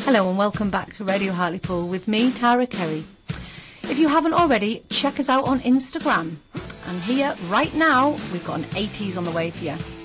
Hello and welcome back to Radio Hartlepool with me, Tara Kerry. If you haven't already, check us out on Instagram. And here, right now, we've got an 80s on the way for you.